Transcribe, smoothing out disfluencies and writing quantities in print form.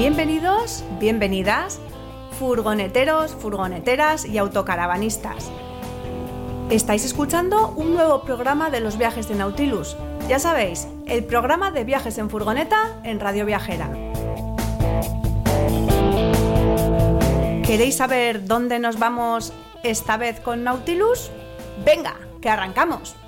Bienvenidos, bienvenidas, furgoneteros, furgoneteras y autocaravanistas. Estáis escuchando un nuevo programa de los viajes de Nautilus. Ya sabéis, el programa de viajes en furgoneta en Radio Viajera. ¿Queréis saber dónde nos vamos esta vez con Nautilus? ¡Venga, que arrancamos!